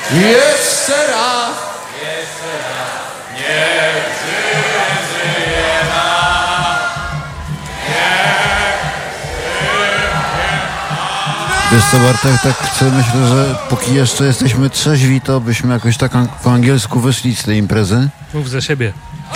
Jeszcze raz. Niech żyje nam. Wiesz co, Bartek, tak sobie myślę, że póki jeszcze jesteśmy trzeźwi, to byśmy jakoś tak po angielsku wyszli z tej imprezy. Mów za siebie.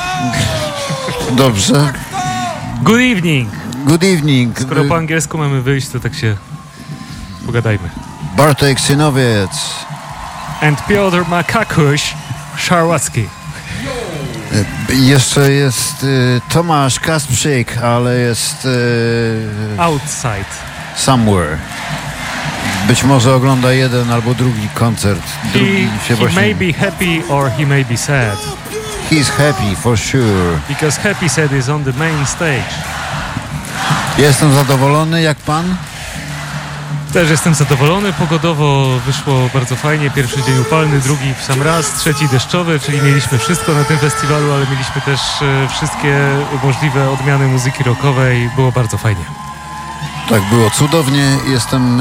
Dobrze. Good evening. Good evening. Skoro po angielsku mamy wyjść, to tak się pogadajmy. Bartek Synowiec. And Piotr Makakuś Szarłacki. Jeszcze jest Tomasz Kasprzyk, ale jest Outside. somewhere. Być może ogląda jeden albo drugi koncert. Drugi się He właśnie... may be happy or he may be sad. He's happy, for sure. Because Happy Sad is on the main stage. Jestem zadowolony, jak pan? Też jestem zadowolony. Pogodowo wyszło bardzo fajnie. Pierwszy dzień upalny, drugi w sam raz, trzeci deszczowy, czyli mieliśmy wszystko na tym festiwalu, ale mieliśmy też wszystkie możliwe odmiany muzyki rockowej. Było bardzo fajnie. Tak, było cudownie. Jestem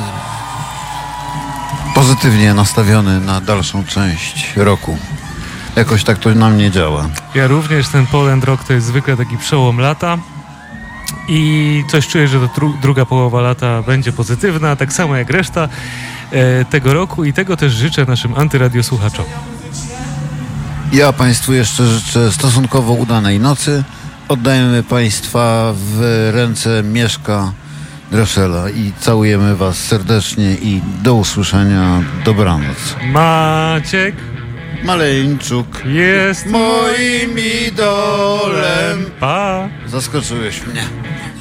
pozytywnie nastawiony na dalszą część roku. Jakoś tak to na mnie działa. Ja również. Ten Poland Rock to jest zwykle taki przełom lata i coś czuję, że to druga połowa lata będzie pozytywna, tak samo jak reszta tego roku i tego też życzę naszym antyradiosłuchaczom. Ja państwu jeszcze życzę stosunkowo udanej nocy. Oddajemy państwa w ręce Mieszka Dreszela i całujemy was serdecznie i do usłyszenia. Dobranoc. Maciek Maleńczuk jest moim idolem. Pa! Zaskoczyłeś mnie.